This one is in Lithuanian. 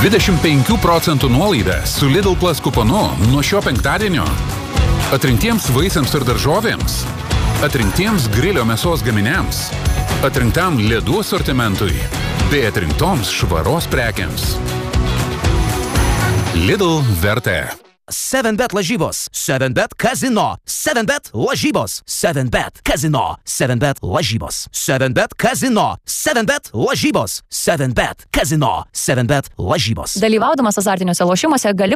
25% nuolaidą su Lidl Plus kuponu nuo šio penktadienio. Atrinktiems vaisiams ir daržovėms. Atrinktiems grilio mėsos gaminiams. Atrinktam ledų asortimentui. Bei atrinktoms švaros prekiams. Lidl vertė. 7bet lažybos, 7bet kazino, 7bet lažybos, 7bet kazino, 7bet lažybos, 7bet kazino, 7bet lažybos, 7bet kazino, 7bet lažybos. Dalyvaudamas azartiniuose lošimuose gali